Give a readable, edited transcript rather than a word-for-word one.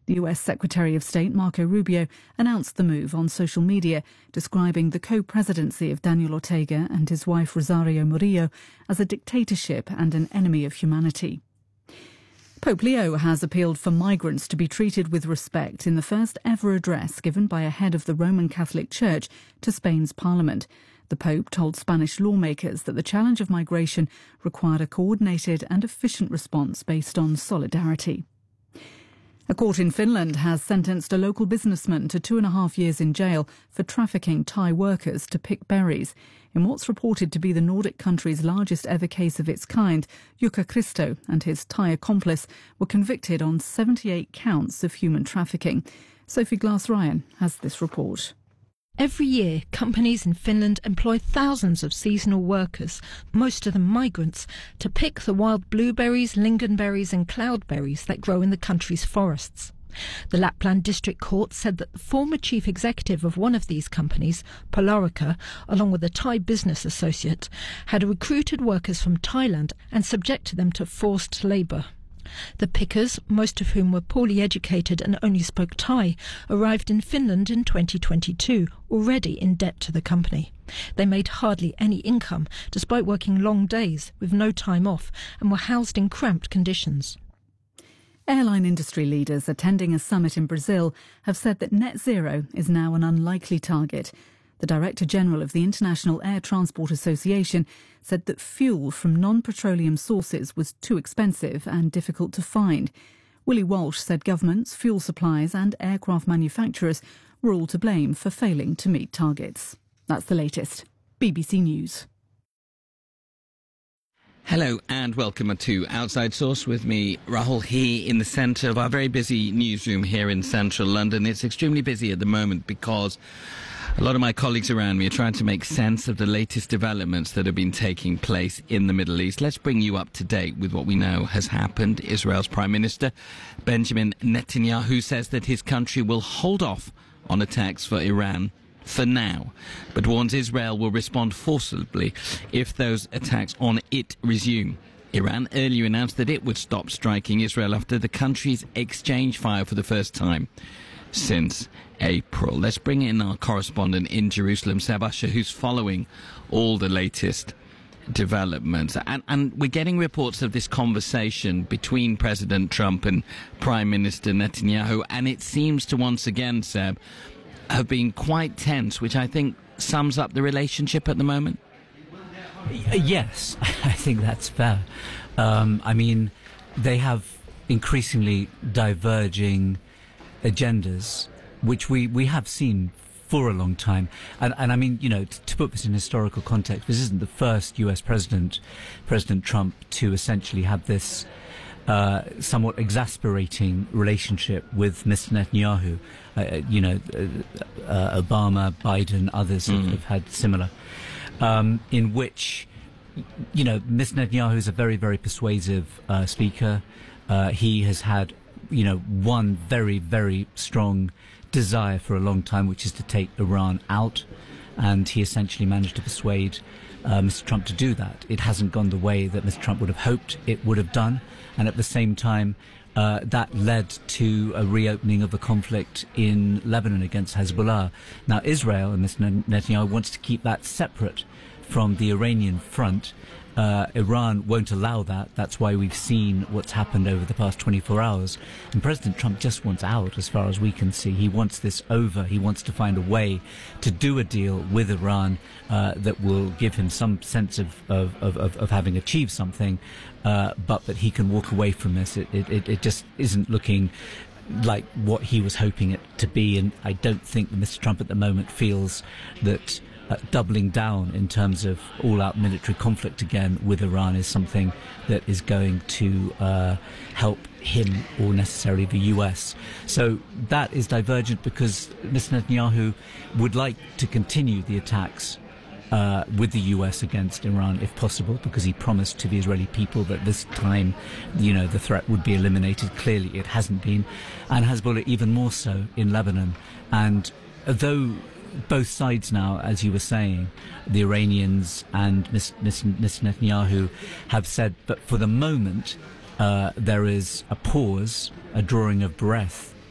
The US Secretary of State Marco Rubio announced the move on social media, describing the co-presidency of Daniel Ortega and his wife Rosario Murillo as a dictatorship and an enemy of humanity. Pope Leo has appealed for migrants to be treated with respect in the first ever address given by a head of the Roman Catholic Church to Spain's parliament. The Pope told Spanish lawmakers that the challenge of migration required a coordinated and efficient response based on solidarity. A court in Finland has sentenced a local businessman to 2.5 years in jail for trafficking Thai workers to pick berries. In what's reported to be the Nordic country's largest ever case of its kind, Jukka Christo and his Thai accomplice were convicted on 78 counts of human trafficking. Sophie Glass-Ryan has this report. Every year, companies in Finland employ thousands of seasonal workers, most of them migrants, to pick the wild blueberries, lingonberries and cloudberries that grow in the country's forests. The Lapland District Court said that the former chief executive of one of these companies, Polarica, along with a Thai business associate, had recruited workers from Thailand and subjected them to forced labour. The pickers, most of whom were poorly educated and only spoke Thai, arrived in Finland in 2022, already in debt to the company. They made hardly any income, despite working long days with no time off, and were housed in cramped conditions. Airline industry leaders attending a summit in Brazil have said that net zero is now an unlikely target. The Director General of the International Air Transport Association said that fuel from non-petroleum sources was too expensive and difficult to find. Willie Walsh said governments, fuel suppliers and aircraft manufacturers were all to blame for failing to meet targets. That's the latest. BBC News. Hello and welcome to Outside Source with me, Rahul, here in the centre of our very busy newsroom here in central London. It's extremely busy at the moment because a lot of my colleagues around me are trying to make sense of the latest developments that have been taking place in the Middle East. Let's bring you up to date with what we know has happened. Israel's Prime Minister Benjamin Netanyahu says that his country will hold off on attacks for Iran for now, but warns Israel will respond forcibly if those attacks on it resume. Iran earlier announced that it would stop striking Israel after the countries exchanged fire for the first time since April. Let's bring in our correspondent in Jerusalem, Seb Usher, who's following all the latest developments. And we're getting reports of this conversation between President Trump and Prime Minister Netanyahu, and it seems to once again, Seb, have been quite tense, which I think sums up the relationship at the moment. Yes, I think that's fair. I mean, they have increasingly diverging agendas, which we have seen for a long time. And I mean, you know, to put this in historical context, this isn't the first US President Trump, to essentially have this somewhat exasperating relationship with Mr. Netanyahu. Obama, Biden, others have had similar, in which, you know, Mr. Netanyahu is a very, very persuasive speaker. He has had, you know, one very, very strong desire for a long time, which is to take Iran out, and he essentially managed to persuade Mr. Trump to do that. It hasn't gone the way that Mr. Trump would have hoped it would have done, and at the same time that led to a reopening of the conflict in Lebanon against Hezbollah. Now Israel and Mr. Netanyahu wants to keep that separate from the Iranian front. Iran won't allow that. That's why we've seen what's happened over the past 24 hours. And President Trump just wants out, as far as we can see. He wants this over. He wants to find a way to do a deal with Iran that will give him some sense of having achieved something, but that he can walk away from this. It just isn't looking like what he was hoping it to be. And I don't think that Mr. Trump at the moment feels that doubling down in terms of all-out military conflict again with Iran is something that is going to help him or necessarily the US. So that is divergent because Mr. Netanyahu would like to continue the attacks with the US against Iran if possible, because he promised to the Israeli people that this time, you know, the threat would be eliminated. Clearly it hasn't been, and Hezbollah even more so in Lebanon. And though both sides now, as you were saying, the Iranians and Mr. Netanyahu have said that for the moment there is a pause, a drawing of breath